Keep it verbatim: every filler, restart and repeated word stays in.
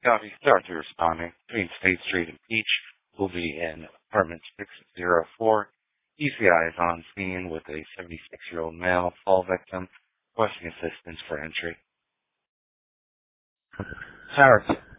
Copy. Dorothy responding. Between State Street and Peach will be in apartment six oh four. E C I is on scene with a seventy-six-year-old male fall victim requesting assistance for entry. Harris.